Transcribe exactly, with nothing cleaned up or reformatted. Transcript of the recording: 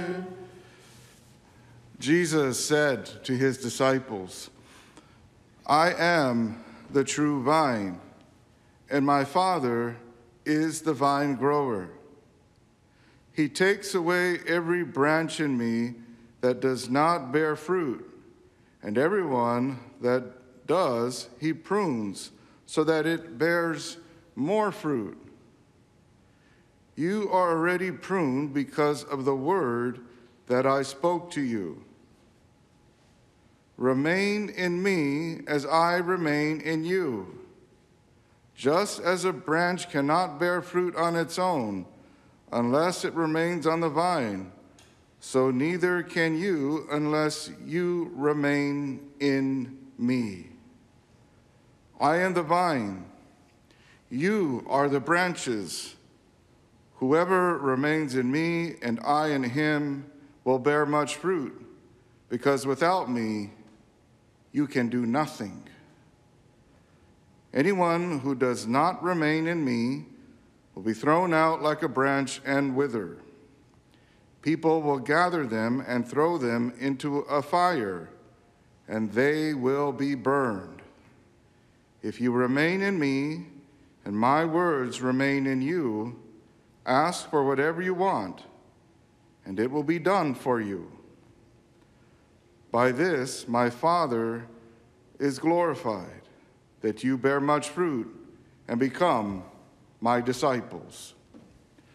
Jesus said to his disciples, I am the true vine, and my Father is the vine grower. He takes away every branch in me that does not bear fruit, and everyone that does, he prunes, so that it bears more fruit. You are already pruned because of the word that I spoke to you. Remain in me as I remain in you. Just as a branch cannot bear fruit on its own unless it remains on the vine, so neither can you unless you remain in me. I am the vine. You are the branches. Whoever remains in me and I in him will bear much fruit, because without me you can do nothing. Anyone who does not remain in me will be thrown out like a branch and wither. People will gather them and throw them into a fire, and they will be burned. If you remain in me and my words remain in you, ask for whatever you want, and it will be done for you. By this my Father is glorified, that you bear much fruit and become my disciples.